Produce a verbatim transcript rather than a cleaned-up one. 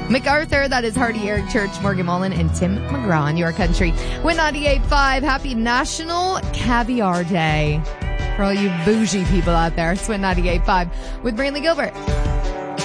MacArthur, that is Hardy, Eric Church, Morgan Mullen, and Tim McGraw in your country. Win ninety-eight point five. Happy National Caviar Day. For all you bougie people out there, it's Win ninety-eight point five with Brantley Gilbert.